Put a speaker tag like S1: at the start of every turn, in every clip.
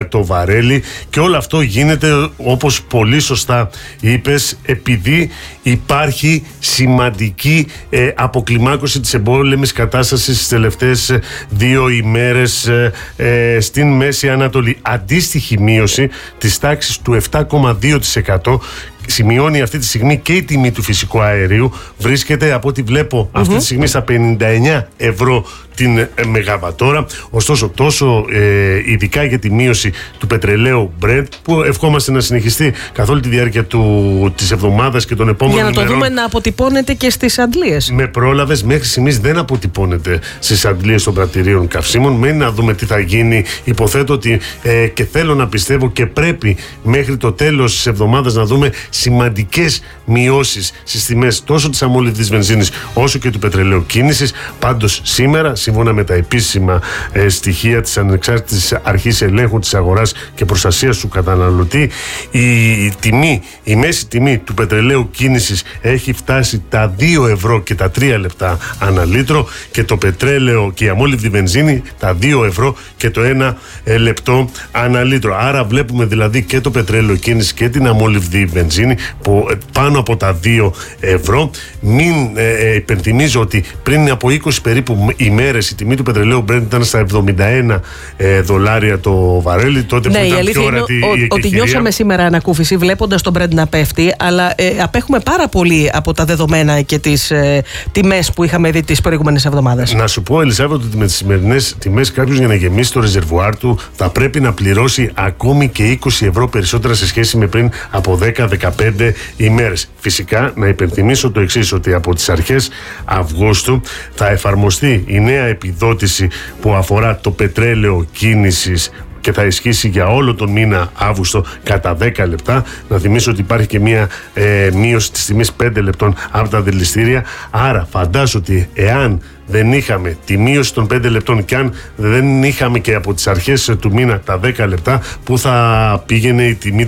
S1: το βαρέλι, και όλο αυτό γίνεται, όπως πολύ σωστά είπες, επειδή υπάρχει σημαντική αποκλιμάκωση της εμπόλεμης κατάστασης τις τελευταίες 2 ημέρες στην Μέση Ανατολή. Αντίστοιχη μείωση της τάξης του 7,2% σημειώνει αυτή τη στιγμή και η τιμή του φυσικού αερίου. Βρίσκεται, από ό,τι βλέπω, αυτή τη στιγμή στα 59 ευρώ την μεγαβατόρα. Ωστόσο, τόσο ειδικά για τη μείωση του πετρελαίου Brent, που ευχόμαστε να συνεχιστεί καθ' όλη τη διάρκεια της εβδομάδας και των επόμενων ημερών.
S2: Για να το δούμε να αποτυπώνεται και στις αντλίες.
S1: Με πρόλαβες, μέχρι στιγμής δεν αποτυπώνεται στις αντλίες των πρατηρίων καυσίμων. Μένει να δούμε τι θα γίνει. Υποθέτω ότι και θέλω να πιστεύω και πρέπει μέχρι το τέλος της εβδομάδας να δούμε σημαντικές μειώσεις στις τιμές τόσο της αμόλυβδης βενζίνης όσο και του πετρελαίου κίνησης. Πάντως σήμερα, σύμφωνα με τα επίσημα στοιχεία της Ανεξάρτητης Αρχής Ελέγχου της Αγοράς και Προστασίας του Καταναλωτή, η μέση τιμή του πετρελαίου κίνησης έχει φτάσει τα 2 ευρώ και τα 3 λεπτά ανά λίτρο, και το πετρέλαιο και η αμόλυβδη βενζίνη τα 2 ευρώ και το 1 λεπτό ανά λίτρο. Άρα βλέπουμε δηλαδή και το πετρέλαιο κίνησης και την αμόλυβδη βενζίνη που πάνω από τα 2 ευρώ. Μην υπενθυμίζω ότι πριν από 20 περίπου ημέρες η τιμή του πετρελαίου Brent ήταν στα 71 δολάρια το βαρέλι. Τότε που ήταν πιο ορατή η εκεχηρία.
S2: Ότι νιώσαμε σήμερα ανακούφιση βλέποντας τον Brent να πέφτει, αλλά απέχουμε πάρα πολύ από τα δεδομένα και τις τιμές που είχαμε δει τις προηγούμενες εβδομάδες.
S1: Να σου πω, Ελισάβετ, ότι με τις σημερινές τιμές κάποιος για να γεμίσει το ρεζερβουάρ του θα πρέπει να πληρώσει ακόμη και 20 ευρώ περισσότερα σε σχέση με πριν από 10-15 ημέρες. Φυσικά, να υπενθυμίσω το εξής, ότι από τις αρχές Αυγούστου θα εφαρμοστεί η νέα επιδότηση που αφορά το πετρέλαιο κίνησης και θα ισχύσει για όλο τον μήνα Αύγουστο κατά 10 λεπτά. Να θυμίσω ότι υπάρχει και μια μείωση της τιμής 5 λεπτών από τα δηληστήρια. Άρα φαντάζομαι ότι εάν δεν είχαμε τη μείωση των 5 λεπτών και αν δεν είχαμε και από τις αρχές του μήνα τα 10 λεπτά, που θα πήγαινε η τιμή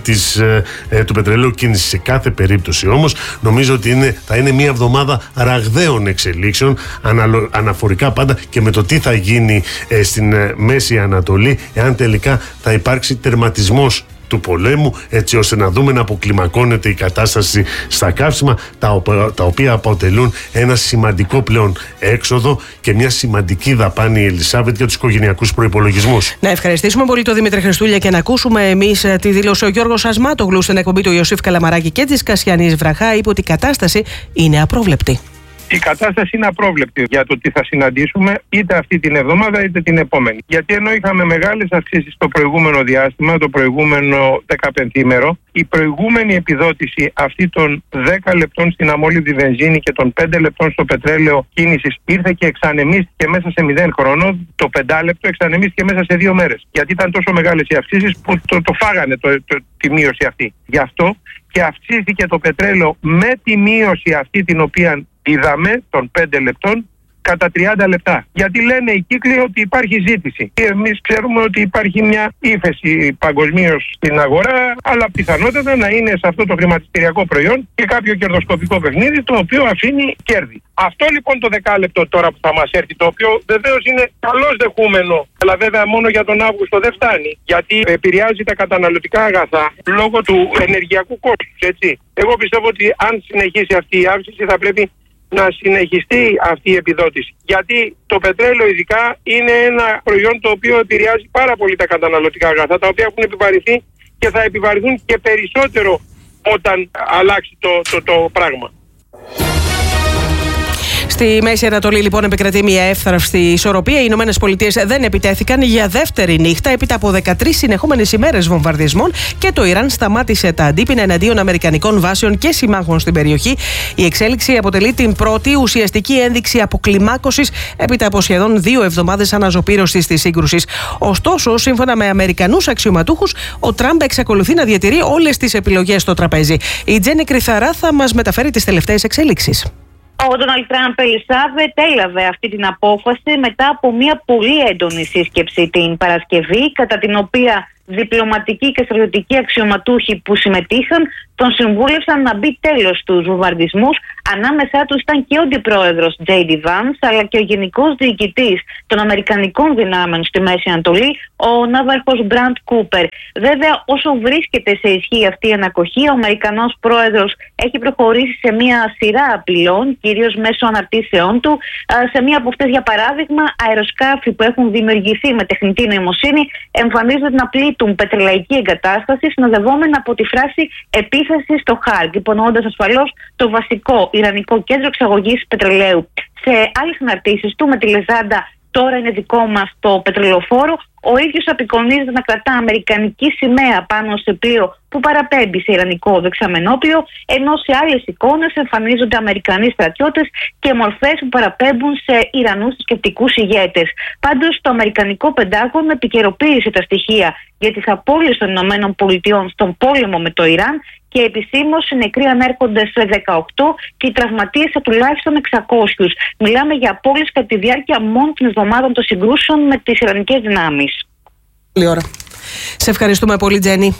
S1: του πετρελαίου κίνησης. Σε κάθε περίπτωση όμως νομίζω ότι θα είναι μια εβδομάδα ραγδαίων εξελίξεων, αναφορικά πάντα και με το τι θα γίνει στην Μέση Ανατολή, εάν τελικά θα υπάρξει τερματισμός του πολέμου, έτσι ώστε να δούμε να αποκλιμακώνεται η κατάσταση στα καύσιμα, τα οποία αποτελούν ένα σημαντικό πλέον έξοδο και μια σημαντική δαπάνη, Ελισάβετ, για τους οικογενειακούς προϋπολογισμούς.
S2: Να ευχαριστήσουμε πολύ τον Δημήτρη Χριστούλια και να ακούσουμε εμείς τη δήλωση. Ο Γιώργος Ασμάτογλου στην εκπομπή του Ιωσήφ Καλαμαράκη και της Κασιανής Βραχά είπε ότι η κατάσταση είναι απρόβλεπτη.
S3: Η κατάσταση είναι απρόβλεπτη για το τι θα συναντήσουμε είτε αυτή την εβδομάδα είτε την επόμενη. Γιατί ενώ είχαμε μεγάλες αυξήσεις το προηγούμενο διάστημα, το προηγούμενο 15ήμερο, η προηγούμενη επιδότηση αυτή των 10 λεπτών στην αμόλυβδη βενζίνη και των 5 λεπτών στο πετρέλαιο κίνησης ήρθε και εξανεμίστηκε μέσα σε 0 χρόνο. Το 5 λεπτό εξανεμίστηκε μέσα σε 2 μέρες. Γιατί ήταν τόσο μεγάλες οι αυξήσεις που το φάγανε τη μείωση αυτή. Γι' αυτό και αυξήθηκε το πετρέλαιο με τη μείωση αυτή την οποία είδαμε των 5 λεπτών κατά 30 λεπτά. Γιατί λένε οι κύκλοι ότι υπάρχει ζήτηση. Και εμείς ξέρουμε ότι υπάρχει μια ύφεση παγκοσμίως στην αγορά, αλλά πιθανότατα να είναι σε αυτό το χρηματιστηριακό προϊόν και κάποιο κερδοσκοπικό παιχνίδι το οποίο αφήνει κέρδη. Αυτό λοιπόν το 10 λεπτό τώρα που θα μας έρθει, το οποίο βεβαίως είναι καλώς δεχούμενο, αλλά βέβαια μόνο για τον Αύγουστο δεν φτάνει, γιατί επηρεάζει τα καταναλωτικά αγαθά λόγω του ενεργειακού κόστους, έτσι. Εγώ πιστεύω ότι αν συνεχίσει αυτή η αύξηση θα πρέπει να συνεχιστεί αυτή η επιδότηση. Γιατί το πετρέλαιο ειδικά είναι ένα προϊόν το οποίο επηρεάζει πάρα πολύ τα καταναλωτικά αγαθά, τα οποία έχουν επιβαρυνθεί και θα επιβαρυνθούν και περισσότερο όταν αλλάξει το πράγμα.
S2: Στη Μέση Ανατολή, λοιπόν, επικρατεί μια εύθραυστη ισορροπία. Οι Ηνωμένες Πολιτείες δεν επιτέθηκαν για δεύτερη νύχτα έπειτα από 13 συνεχόμενες ημέρες βομβαρδισμών και το Ιράν σταμάτησε τα αντίπεινα εναντίον αμερικανικών βάσεων και συμμάχων στην περιοχή. Η εξέλιξη αποτελεί την πρώτη ουσιαστική ένδειξη αποκλιμάκωσης έπειτα από σχεδόν 2 εβδομάδες αναζωπήρωσης της σύγκρουσης. Ωστόσο, σύμφωνα με Αμερικανούς αξιωματούχους, ο Τραμπ εξακολουθεί να διατηρεί όλες τις επιλογές στο τραπέζι. Η Τζέννη Κρυθαρά θα μας μεταφέρει τις τελευταίες εξελίξεις.
S4: Ο Ντόναλντ Τραμπ, Ελισάβετ, έλαβε αυτή την απόφαση μετά από μια πολύ έντονη σύσκεψη την Παρασκευή, κατά την οποία διπλωματικοί και στρατιωτικοί αξιωματούχοι που συμμετείχαν τον συμβούλευσαν να μπει τέλος στους βομβαρδισμούς. Ανάμεσά τους ήταν και ο αντιπρόεδρος J.D. Vance, αλλά και ο γενικός διοικητής των Αμερικανικών δυνάμεων στη Μέση Ανατολή, ο ναύαρχος Μπραντ Κούπερ. Βέβαια, όσο βρίσκεται σε ισχύ αυτή η ανακοχή, ο Αμερικανός πρόεδρος έχει προχωρήσει σε μια σειρά απειλών, κυρίως μέσω αναρτήσεών του. Σε μία από αυτές, για παράδειγμα, αεροσκάφη που έχουν δημιουργηθεί με τεχνητή νοημοσύνη εμφανίζονται να πλήττουν πετρελαϊκή εγκατάσταση, συνοδευόμενα από τη φράση «επίθεση στο Χάρκ», υπονοώντας ασφαλώς το βασικό ιρανικό κέντρο εξαγωγής πετρελαίου. Σε άλλες αναρτήσεις του με τη λεζάντα «Τώρα είναι δικό μας το πετρελοφόρο», ο ίδιος απεικονίζεται να κρατά αμερικανική σημαία πάνω σε πλοίο που παραπέμπει σε ιρανικό δεξαμενόπλιο, ενώ σε άλλες εικόνες εμφανίζονται Αμερικανοί στρατιώτες και μορφές που παραπέμπουν σε Ιρανούς θρησκευτικούς ηγέτες. Πάντως, το Αμερικανικό Πεντάγωνο επικαιροποίησε τα στοιχεία για τις απώλειες των ΗΠΑ στον πόλεμο με το Ιράν και επισήμως οι νεκροί ανέρχονται σε 18 και οι τραυματίες σε τουλάχιστον 600. Μιλάμε για απώλειες κατά τη διάρκεια μόνο των εβδομάδων των συγκρούσεων με τις ιρανικές δυνάμεις.
S2: Καλή ώρα. Σε ευχαριστούμε πολύ, Τζένι.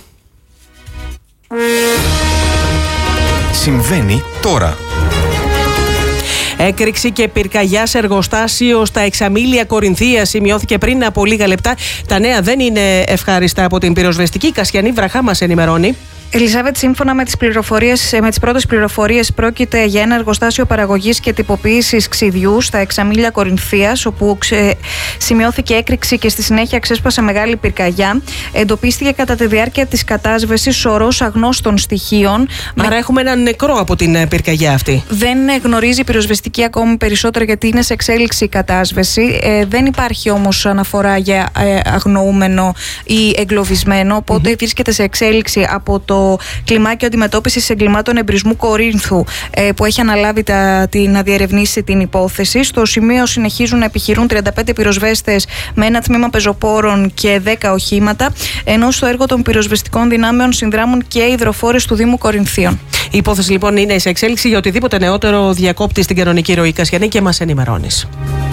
S5: Συμβαίνει τώρα.
S2: Έκρηξη και πυρκαγιά σε εργοστάσιο στα Εξαμήλια Κορινθίας σημειώθηκε πριν από λίγα λεπτά. Τα νέα δεν είναι ευχάριστα από την πυροσβεστική. Η Κασιανή Βραχά μας ενημερώνει.
S6: Ελισάβετ, σύμφωνα με τις πρώτες πληροφορίες, πρόκειται για ένα εργοστάσιο παραγωγής και τυποποίησης ξυδιού στα Εξαμήλια Κορινθίας, όπου σημειώθηκε έκρηξη και στη συνέχεια ξέσπασε μεγάλη πυρκαγιά. Εντοπίστηκε κατά τη διάρκεια της κατάσβεσης σωρός αγνώστων στοιχείων.
S2: Άρα έχουμε έναν νεκρό από την πυρκαγιά αυτή.
S6: Δεν γνωρίζει η πυροσβεστική ακόμη περισσότερο, γιατί είναι σε εξέλιξη η κατάσβεση. Δεν υπάρχει όμως αναφορά για αγνοούμενο ή εγκλωβισμένο, οπότε βρίσκεται σε εξέλιξη από το κλιμάκιο αντιμετώπισης εγκλημάτων εμπρισμού Κορίνθου, που έχει αναλάβει να διερευνήσει την υπόθεση. Στο σημείο συνεχίζουν να επιχειρούν 35 πυροσβέστες με ένα τμήμα πεζοπόρων και 10 οχήματα, ενώ στο έργο των πυροσβεστικών δυνάμεων συνδράμουν και οι υδροφόρες του Δήμου Κορινθίων.
S2: Η υπόθεση λοιπόν είναι σε εξέλιξη. Για οτιδήποτε νεότερο διακόπτει στην κανονική ροή, Κασιανή, και μας ενημερώνεις.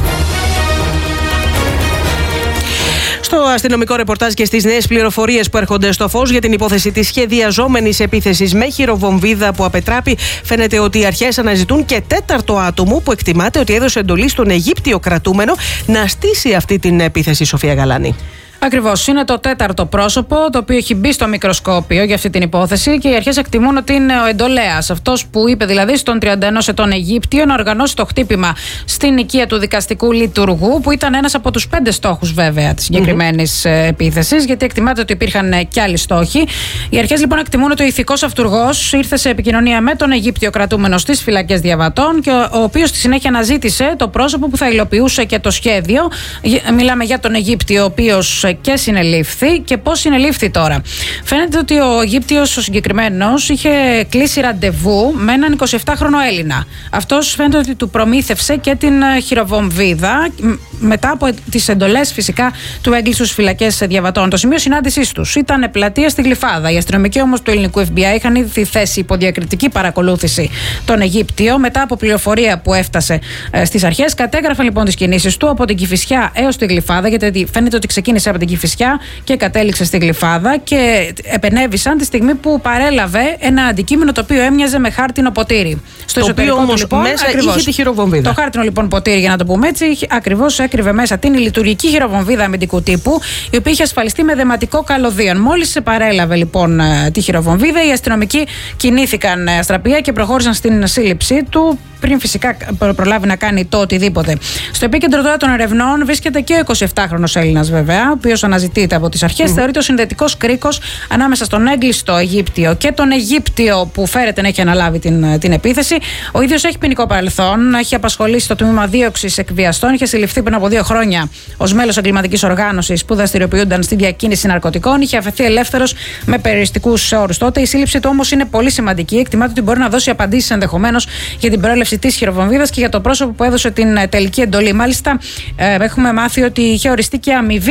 S2: Στο αστυνομικό ρεπορτάζ και στις νέες πληροφορίες που έρχονται στο φως για την υπόθεση της σχεδιαζόμενης επίθεσης με χειροβομβίδα που απετράπη, φαίνεται ότι οι αρχές αναζητούν και τέταρτο άτομο που εκτιμάται ότι έδωσε εντολή στον Αιγύπτιο κρατούμενο να στήσει αυτή την επίθεση. Σοφία Γαλάνη.
S7: Ακριβώς. Είναι το τέταρτο πρόσωπο το οποίο έχει μπει στο μικροσκόπιο για αυτή την υπόθεση και οι αρχές εκτιμούν ότι είναι ο εντολέας. Αυτός που είπε δηλαδή στον 31 ετών Αιγύπτιο να οργανώσει το χτύπημα στην οικία του δικαστικού λειτουργού, που ήταν ένας από τους 5 στόχους βέβαια της συγκεκριμένης επίθεσης, γιατί εκτιμάται ότι υπήρχαν και άλλοι στόχοι. Οι αρχές λοιπόν εκτιμούν ότι ο ηθικός αυτουργός ήρθε σε επικοινωνία με τον Αιγύπτιο κρατούμενο στις φυλακές Διαβατών και ο οποίος στη συνέχεια αναζήτησε το πρόσωπο που θα υλοποιούσε και το σχέδιο. Μιλάμε για τον Αιγύπτιο, ο οποίος και συνελήφθη. Και πώς συνελήφθη τώρα? Φαίνεται ότι ο Αιγύπτιος ο συγκεκριμένος είχε κλείσει ραντεβού με έναν 27χρονο Έλληνα. Αυτός φαίνεται ότι του προμήθευσε και την χειροβομβίδα μετά από τις εντολές φυσικά του έγκλεισου στις φυλακές Διαβατών. Το σημείο συνάντησής τους ήταν πλατεία στη Γλυφάδα. Οι αστυνομικοί όμως του ελληνικού FBI είχαν ήδη θέσει υπό διακριτική παρακολούθηση τον Αιγύπτιο. Μετά από πληροφορία που έφτασε στις αρχές, κατέγραφαν λοιπόν τις κινήσεις του από την Κηφισιά έως τη Γλυφάδα, γιατί φαίνεται ότι ξεκίνησε από την Κηφισιά και κατέληξε στη Γλυφάδα, και επενέβησαν τη στιγμή που παρέλαβε ένα αντικείμενο το οποίο έμοιαζε με χάρτινο ποτήρι. Στο εσωτερικό όμως λοιπόν,
S2: μέσα είχε τη χειροβομβίδα.
S7: Το χάρτινο λοιπόν ποτήρι, για να το πούμε έτσι, ακριβώς έκρυβε μέσα την λειτουργική χειροβομβίδα αμυντικού τύπου, η οποία είχε ασφαλιστεί με δεματικό καλωδίων. Μόλις παρέλαβε λοιπόν τη χειροβομβίδα, οι αστυνομικοί κινήθηκαν αστραπία και προχώρησαν στην σύλληψή του, πριν φυσικά προλάβει να κάνει το οτιδήποτε. Στο επίκεντρο τώρα των ερευνών βρίσκεται και ο 27χρονος Έλληνας, βέβαια, ο οποίος αναζητείται από τις αρχές. Θεωρείται ο συνδετικός κρίκος ανάμεσα στον έγκλειστο Αιγύπτιο και τον Αιγύπτιο που φέρεται να έχει αναλάβει την επίθεση. Ο ίδιος έχει ποινικό παρελθόν, έχει απασχολήσει στο τμήμα δίωξης εκβιαστών, είχε συλληφθεί πριν από 2 χρόνια ως μέλος εγκληματικής οργάνωσης που δραστηριοποιούνταν στη διακίνηση ναρκωτικών. Είχε αφαιθεί ελεύθερος με περιοριστικούς όρους τότε. Η σύλληψη του όμως είναι πολύ σημαντική. Εκτιμάται ότι μπορεί να δώσει απαντήσεις ενδεχομένως για την προέλευση της χειροβομβίδας και για το πρόσωπο που έδωσε την τελική εντολή. Μάλιστα, έχουμε μάθει ότι είχε οριστεί και αμοιβή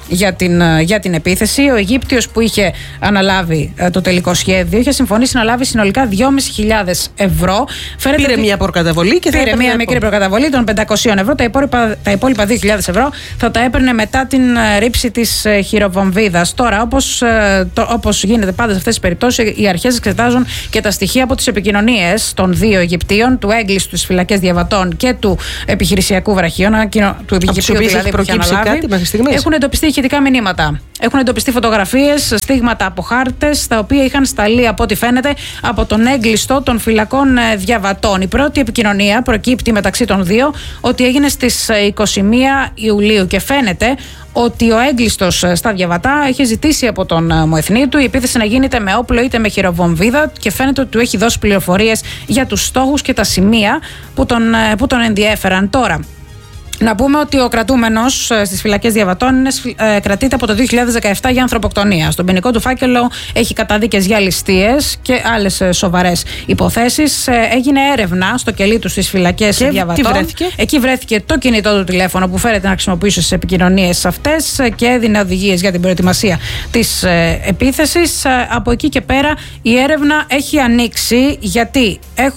S7: για την επίθεση. Ο Αιγύπτιος που είχε αναλάβει το τελικό σχέδιο είχε συμφωνήσει να λάβει συνολικά 2.500 ευρώ.
S2: Πήρε μια προκαταβολή και
S7: πήρε μια μικρή προκαταβολή των 500 ευρώ. Τα υπόλοιπα 2.000 ευρώ θα τα έπαιρνε μετά την ρήψη της χειροβομβίδας. Τώρα, όπως γίνεται πάντα σε αυτές τις περιπτώσεις, οι αρχές εξετάζουν και τα στοιχεία από τις επικοινωνίες των δύο Αιγυπτίων, του έγκλειστου στις φυλακές Διαβατών και του επιχειρησιακού βραχίωνα, του Αιγυπτίου δηλαδή που είχε αναλάβει. Έχουν εντοπιστεί ηχητικά μηνύματα. Έχουν εντοπιστεί φωτογραφίες, στίγματα από χάρτες, τα οποία είχαν σταλεί από ό,τι φαίνεται από τον έγκλειστο των φυλακών Διαβατών. Η πρώτη επικοινωνία προκύπτει μεταξύ των δύο ότι έγινε στις 21 Ιουλίου και φαίνεται ότι ο έγκλειστος στα Διαβατά είχε ζητήσει από τον μοεθνή του η επίθεση να γίνεται με όπλο είτε με χειροβομβίδα και φαίνεται ότι του έχει δώσει πληροφορίες για τους στόχους και τα σημεία που τον ενδιέφεραν. Τώρα, να πούμε ότι ο κρατούμενος στις φυλακές Διαβατών κρατείται από το 2017 για ανθρωποκτονία. Στον ποινικό του φάκελο έχει καταδίκες για ληστείες και άλλες σοβαρές υποθέσεις. Έγινε έρευνα στο κελί του στις φυλακές Διαβατών. Εκεί βρέθηκε το κινητό του τηλέφωνο που φέρεται να χρησιμοποιήσει στις επικοινωνίες αυτές και έδινε οδηγίες για την προετοιμασία της επίθεσης. Από εκεί και πέρα η έρευνα έχει ανοίξει γιατί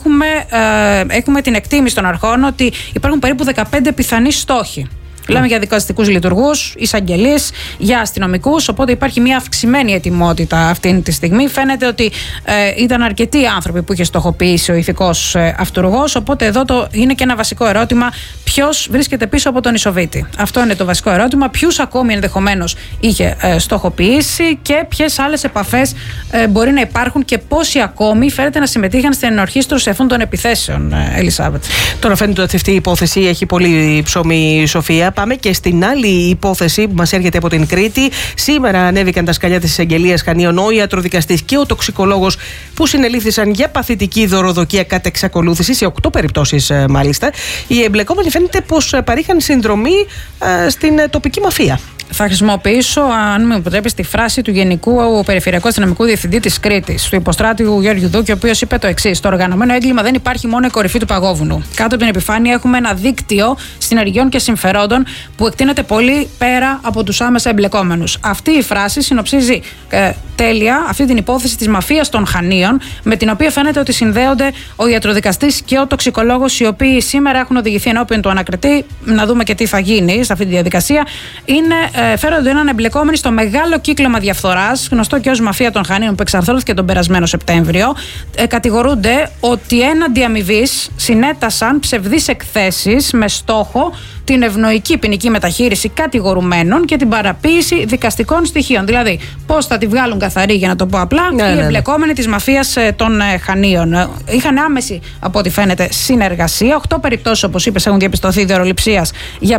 S7: έχουμε την εκτίμηση των αρχών ότι υπάρχουν περίπου 15 πιθανοί στόχοι. Μιλάμε για δικαστικούς λειτουργούς, εισαγγελείς, για αστυνομικούς, οπότε υπάρχει μια αυξημένη ετοιμότητα αυτή τη στιγμή. Φαίνεται ότι ήταν αρκετοί άνθρωποι που είχε στοχοποιήσει ο ηθικός αυτούργος, οπότε εδώ είναι και ένα βασικό ερώτημα: ποιος βρίσκεται πίσω από τον Ισοβίτη? Αυτό είναι το βασικό ερώτημα. Ποιους ακόμη ενδεχομένως είχε στοχοποιήσει και ποιες άλλες επαφές μπορεί να υπάρχουν και πόσοι ακόμη φαίνεται να συμμετείχαν στην ενορχήστρωση αυτών των επιθέσεων, Ελισάβετ.
S2: Τώρα φαίνεται ότι αυτή η υπόθεση έχει πολύ ψωμί, Σοφία. Πάμε και στην άλλη υπόθεση που μας έρχεται από την Κρήτη. Σήμερα ανέβηκαν τα σκαλιά της εισαγγελίας Χανίων ο ιατροδικαστής και ο τοξικολόγος που συνελήφθησαν για παθητική δωροδοκία κατ' εξακολούθηση, σε 8 περιπτώσεις μάλιστα. Οι εμπλεκόμενοι φαίνεται πως παρήχαν συνδρομή στην τοπική μαφία.
S7: Θα χρησιμοποιήσω, αν μου επιτρέπεις, τη φράση του Γενικού Περιφερειακού Αστυνομικού Διευθυντή της Κρήτης, του υποστράτηγου Γιώργου Δούκη, ο οποίος είπε το εξής: το οργανωμένο έγκλημα δεν υπάρχει μόνο η κορυφή του παγόβουνου. Κάτω από την επιφάνεια έχουμε ένα δίκτυο συνεργειών και συμφερόντων που εκτείνεται πολύ πέρα από τους άμεσα εμπλεκόμενους. Αυτή η φράση συνοψίζει τέλεια αυτή την υπόθεση της μαφίας των Χανίων, με την οποία φαίνεται ότι συνδέονται ο ιατροδικαστής και ο τοξικολόγος, οι οποίοι σήμερα έχουν οδηγηθεί ενώπιον του ανακριτή. Να δούμε και τι θα γίνει σε αυτή τη διαδικασία. Φέρονται έναν εμπλεκόμενοι στο μεγάλο κύκλωμα διαφθοράς, γνωστό και ως μαφία των Χανίων, που εξαρθρώθηκε τον περασμένο Σεπτέμβριο. Κατηγορούνται ότι έναντι αμοιβής συνέτασαν ψευδείς εκθέσεις με στόχο την ευνοϊκή ποινική μεταχείριση κατηγορουμένων και την παραποίηση δικαστικών στοιχείων. Δηλαδή, πώς θα τη βγάλουν καθαρή, για να το πω απλά, οι εμπλεκόμενοι της μαφίας των Χανίων. Είχαν άμεση, από ό,τι φαίνεται, συνεργασία. 8 περιπτώσεις, όπως είπες, έχουν διαπιστωθεί δωροληψίας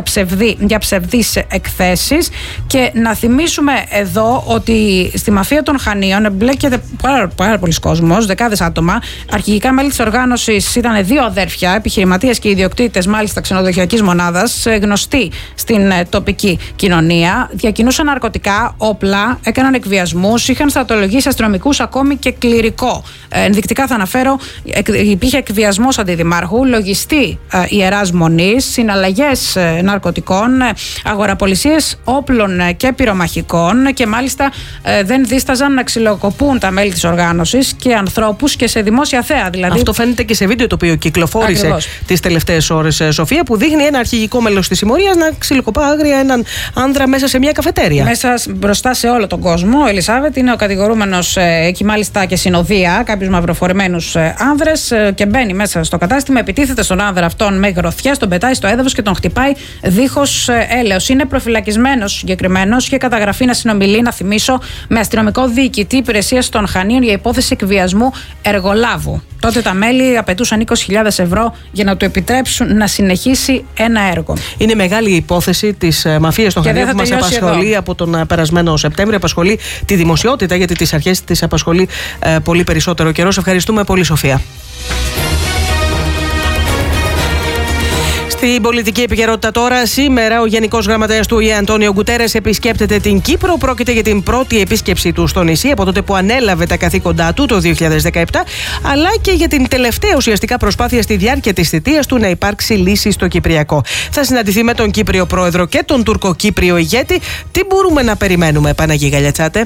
S7: για ψευδείς εκθέσεις. Και να θυμίσουμε εδώ ότι στη μαφία των Χανίων εμπλέκεται πάρα πολλοί κόσμος, δεκάδες άτομα. Αρχηγικά μέλη της οργάνωσης ήταν 2 αδέρφια, επιχειρηματίες και ιδιοκτήτες μάλιστα ξενοδοχειακής μονάδας, γνωστοί στην τοπική κοινωνία. Διακινούσαν ναρκωτικά, όπλα, έκαναν εκβιασμούς, είχαν στρατολογήσει αστυνομικούς, ακόμη και κληρικό. Ενδεικτικά θα αναφέρω: υπήρχε εκβιασμός αντιδημάρχου, λογιστή ιεράς μονής, συναλλαγές ναρκωτικών, αγοραπολισίες όπλων και πυρομαχικών, και μάλιστα δεν δίσταζαν να ξυλοκοπούν τα μέλη της οργάνωσης και ανθρώπους και σε δημόσια θέα. Δηλαδή.
S2: Αυτό φαίνεται και σε βίντεο το οποίο κυκλοφόρησε τις τελευταίες ώρες, Σοφία, που δείχνει ένα αρχηγικό μέλος της συμμορίας να ξυλοκοπά άγρια έναν άνδρα μέσα σε μια καφετέρια.
S7: Μέσα μπροστά σε όλο τον κόσμο. Ο Ελισάβετ είναι ο κατηγορούμενος, εκεί μάλιστα και συνοδεία κάποιους μαυροφορημένους άνδρες, και μπαίνει μέσα στο κατάστημα, επιτίθεται στον άνδρα αυτόν με γροθιές, τον πετάει στο έδαφος και τον χτυπάει δίχως έλεος. Είναι προφυλακισμένος συγκεκριμένος, είχε καταγραφεί να συνομιλεί, να θυμίσω, με αστυνομικό διοικητή υπηρεσίας των Χανίων για υπόθεση εκβιασμού εργολάβου. Τότε τα μέλη απαιτούσαν 20.000 ευρώ για να του επιτρέψουν να συνεχίσει ένα έργο.
S2: Είναι μεγάλη η υπόθεση της μαφίας των Χανίων που μας απασχολεί από τον περασμένο Σεπτέμβριο. Απασχολεί τη δημοσιότητα, γιατί τις αρχές της απασχολεί πολύ περισσότερο καιρό. Σε ευχαριστούμε πολύ, Σοφία. Στην πολιτική επικαιρότητα τώρα, σήμερα ο Γενικός Γραμματέας του ΟΗΕ Αντώνιο Γκουτέρες επισκέπτεται την Κύπρο. Πρόκειται για την πρώτη επίσκεψή του στο νησί από τότε που ανέλαβε τα καθήκοντά του το 2017, αλλά και για την τελευταία ουσιαστικά προσπάθεια στη διάρκεια της θητείας του να υπάρξει λύση στο Κυπριακό. Θα συναντηθεί με τον Κύπριο Πρόεδρο και τον Τουρκοκύπριο ηγέτη. Τι μπορούμε να περιμένουμε, Παναγί Γαλιατσάτε?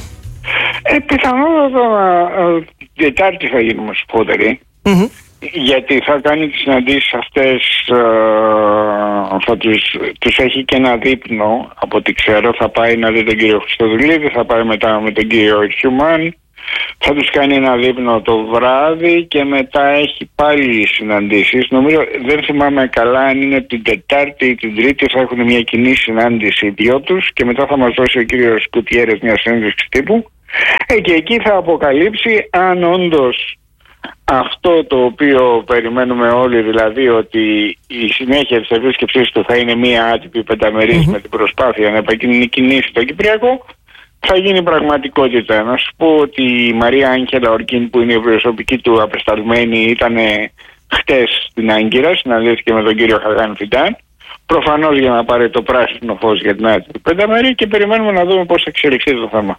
S5: Πιθανότατα Τετάρτη θα γίνουμε σπότεροι. Γιατί θα κάνει τις συναντήσεις αυτές, θα τους έχει και ένα δείπνο από ό,τι ξέρω. Θα πάει να δει τον κύριο Χριστοδουλίδη, θα πάει μετά με τον κύριο Χιουμάν, θα τους κάνει ένα δείπνο το βράδυ και μετά έχει πάλι συναντήσεις. Νομίζω, δεν θυμάμαι καλά αν είναι την Τετάρτη ή την Τρίτη, θα έχουν μια κοινή συνάντηση οι δυο τους και μετά θα μας δώσει ο κύριος Κουτιέρες μια συνέντευξη τύπου και εκεί θα αποκαλύψει αν όντως αυτό το οποίο περιμένουμε όλοι, δηλαδή ότι η συνέχεια της επίσκεψής του θα είναι μία άτυπη πενταμερής με την προσπάθεια να επικοινωνήσει το Κυπριακό, θα γίνει πραγματικότητα. Να σου πω ότι η Μαρία Άγγελα Ορκίν, που είναι η προσωπική του απεσταλμένη, ήταν χτες στην Άγκυρα, συναντήθηκε με τον κύριο Χαγάν Φιντάν, προφανώς για να πάρει το πράσινο φως για την άτυπη πενταμερή, και περιμένουμε να δούμε πώς θα εξελιχθεί το θέμα.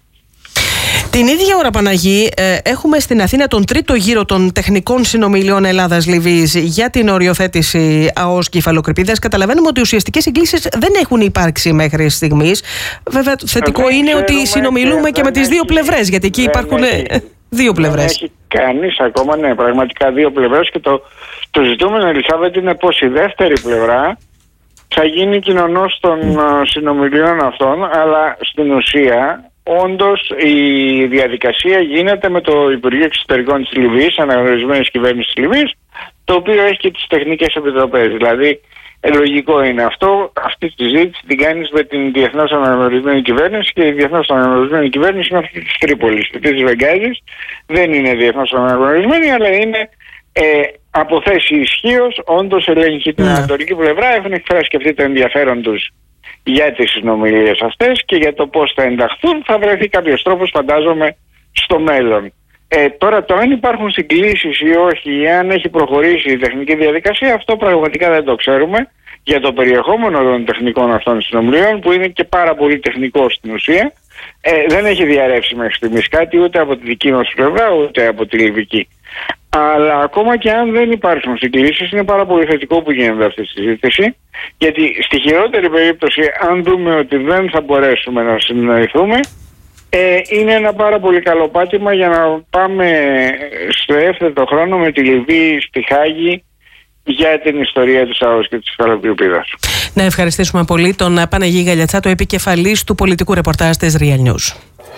S2: Την ίδια ώρα, Παναγί, έχουμε στην Αθήνα τον τρίτο γύρο των τεχνικών συνομιλιών Ελλάδας-Λιβύης για την οριοθέτηση ΑΟΣ Κεφαλοκρηπίδας. Καταλαβαίνουμε ότι ουσιαστικές συγκλήσεις δεν έχουν υπάρξει μέχρι στιγμής. Βέβαια, θετικό είναι ότι συνομιλούμε και με τις δύο πλευρές, γιατί εκεί υπάρχουν δύο πλευρές.
S5: Δεν έχει κανείς ακόμα, ναι, πραγματικά δύο πλευρές, και το ζητούμενο, Ελισάβετ, είναι πως η δεύτερη πλευρά θα γίνει κοινωνός των συνομιλιών αυτών, αλλά στην ουσία όντως η διαδικασία γίνεται με το Υπουργείο Εξωτερικών της Λιβύης, αναγνωρισμένης κυβέρνησης της Λιβύης, το οποίο έχει και τις τεχνικές επιτροπές. Δηλαδή, λογικό είναι αυτό. Αυτή τη συζήτηση την κάνεις με την διεθνώς αναγνωρισμένη κυβέρνηση, και η διεθνώς αναγνωρισμένη κυβέρνηση είναι αυτή της Τρίπολης. Της Βεγγάζης δεν είναι διεθνώς αναγνωρισμένη, αλλά είναι από θέση ισχύως, όντως ελέγχει την ανατολική πλευρά. Έχουν εκφράσει και αυτοί το ενδιαφέρον τους για τις συνομιλίες αυτές και για το πώς θα ενταχθούν. Θα βρεθεί κάποιος τρόπος, φαντάζομαι, στο μέλλον. Τώρα, το αν υπάρχουν συγκλήσεις ή όχι, ή αν έχει προχωρήσει η τεχνική διαδικασία, αυτό πραγματικά δεν το ξέρουμε. Για το περιεχόμενο των τεχνικών αυτών συνομιλιών, που είναι και πάρα πολύ τεχνικό στην ουσία, δεν έχει διαρρεύσει μέχρι στιγμής κάτι, ούτε από τη δική μας πλευρά, ούτε από τη λιβική. Αλλά ακόμα και αν δεν υπάρχουν συγκλήσεις, είναι πάρα πολύ θετικό που γίνεται αυτή η συζήτηση, γιατί στη χειρότερη περίπτωση, αν δούμε ότι δεν θα μπορέσουμε να συνεννοηθούμε, είναι ένα πάρα πολύ καλό πάτημα για να πάμε στο εύθετο χρόνο με τη Λιβύη στη Χάγη για την ιστορία της ΑΟΣ και της Κεφαλοκρηπίδας.
S2: Να ευχαριστήσουμε πολύ τον Παναγί Γαλιατσάτο, επικεφαλής του πολιτικού ρεπορτάζ της Real News.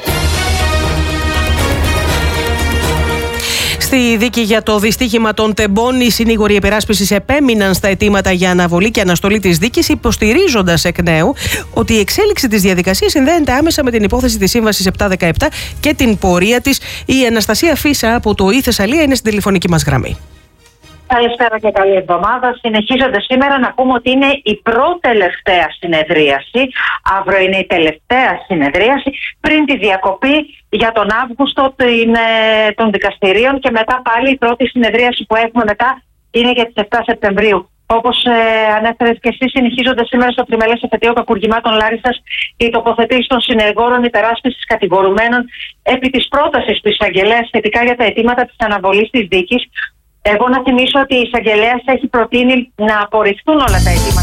S2: Στη δίκη για το δυστύχημα των Τεμπών, οι συνήγοροι υπεράσπισης επέμειναν στα αιτήματα για αναβολή και αναστολή της δίκης, υποστηρίζοντας εκ νέου ότι η εξέλιξη της διαδικασίας συνδέεται άμεσα με την υπόθεση της Σύμβασης 717 και την πορεία της. Η Αναστασία Φίσα από το Θεσσαλία είναι στην τηλεφωνική μας γραμμή.
S8: Καλησπέρα και καλή εβδομάδα. Συνεχίζονται σήμερα, να πούμε ότι είναι η πρώτη-τελευταία συνεδρίαση. Αύριο είναι η τελευταία συνεδρίαση πριν τη διακοπή για τον Αύγουστο των δικαστηρίων, και μετά πάλι η πρώτη συνεδρίαση που έχουμε μετά είναι για τις 7 Σεπτεμβρίου. Όπως ανέφερες και εσύ, συνεχίζονται σήμερα στο τριμελές εφετείο Κακουργημάτων Λάρισσας οι τοποθετήσεις των συνεργόρων υπεράσπισης κατηγορουμένων επί της πρότασης του εισαγγελέα σχετικά για τα αιτήματα της αναβολής της δίκης. Εγώ να θυμίσω ότι η εισαγγελέας έχει προτείνει να απορριφθούν όλα τα αιτήματα.